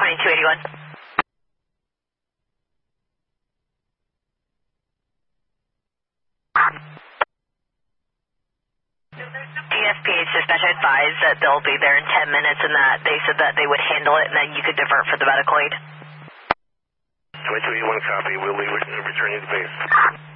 2281. DSPH dispatch advised that they'll be there in 10 minutes and that they said that they would handle it and that you could divert for the medical aid. 2281 copy. We'll return you to base.